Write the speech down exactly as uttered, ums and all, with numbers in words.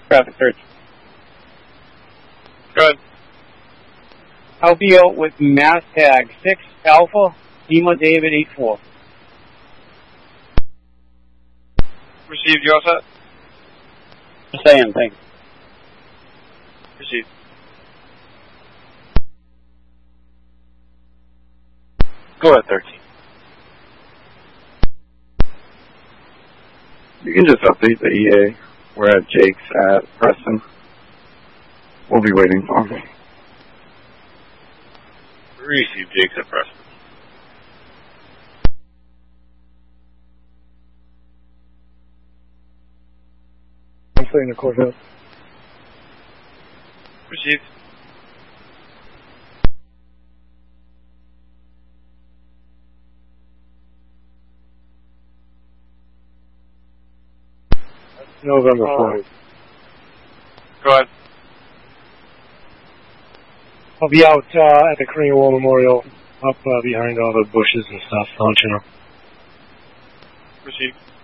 Traffic search. Go ahead. I'll be out with mass tag six Alpha Lima David eight four. Received. You all set? Just saying, thanks. Received. Go ahead, thirteen. You can just update the E A. We're at Jake's at Preston. We'll be waiting for him. Received. Jake's at Preston. I'm staying in the courthouse. Received. November fourth. Go ahead. I'll be out uh, at the Korean War Memorial, up uh, behind all the bushes and stuff, I'll let you know. Received.